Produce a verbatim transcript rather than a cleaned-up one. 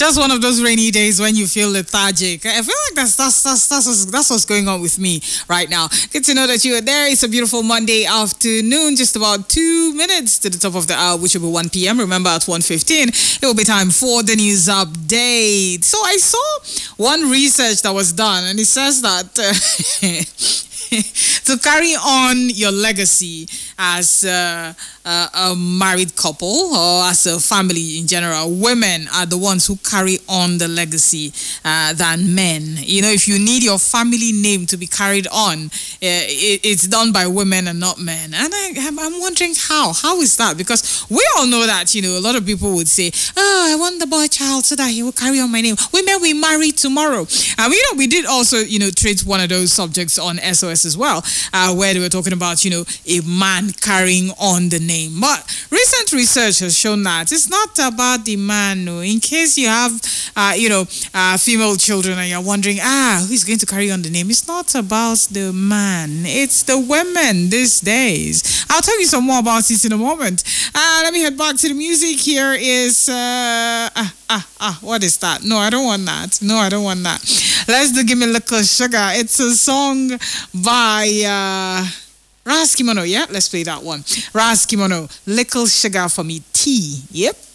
Just one of those rainy days when you feel lethargic. I feel like that's that's that's that's what's, that's what's going on with me right now. Good to know that you are there. It's a beautiful Monday afternoon. Just about two minutes to the top of the hour, which will be one p.m. Remember, at one fifteen, it will be time for the news update. So I saw one research that was done, and it says that uh, to carry on your legacy as uh, uh, a married couple or as a family in general, women are the ones who carry on the legacy uh, than men. You know, if you need your family name to be carried on, uh, it, it's done by women and not men. And I, I'm wondering how. How is that? Because we all know that, you know, a lot of people would say, oh, I want the boy child so that he will carry on my name. Women we marry tomorrow. And, you know, we did also, you know, treat one of those subjects on S O S as well, uh, where they were talking about, you know, a man carrying on the name. But recent research has shown that it's not about the man. No. In case you have, uh, you know, uh, female children and you're wondering, ah, who's going to carry on the name? It's not about the man. It's the women these days. I'll tell you some more about it in a moment. Uh, let me head back to the music. Here is, uh, ah, ah, ah, what is that? No, I don't want that. No, I don't want that. Let's do Give Me Little Sugar. It's a song by... Uh, Ras Kimono, yeah? Let's play that one. Ras Kimono, Little Sugar for Me, T. Yep.